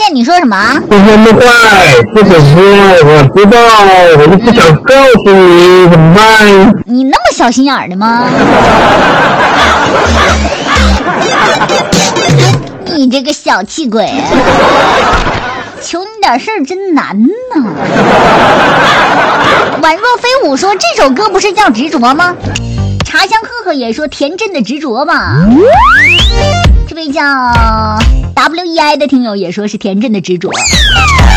你说什么？ 不说那坏，这可是我知道，我就不想告诉你，怎么办？ 你那么小心眼儿的吗？你这个小气鬼，求你点事儿真难呐！宛若飞舞说这首歌不是叫执着吗？茶香赫赫也说田震的执着嘛。这位叫 WEI 的听友也说是田震的执着。